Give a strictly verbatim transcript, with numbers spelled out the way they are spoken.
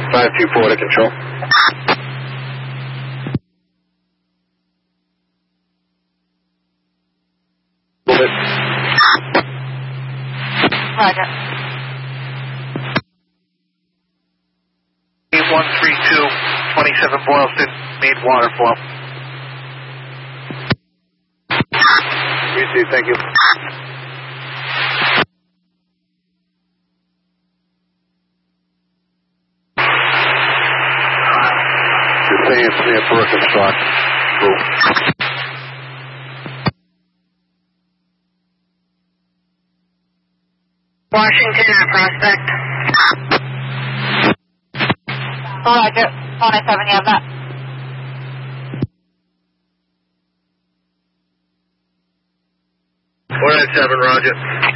five two four to control. Move it. Roger. eight one three two, twenty-seven Boylston, need water flow. You too, thank you. You're saying it's near Birkenstock. Cool. Washington at Prospect. Roger. four nine seven, you have that. four nine seven, roger.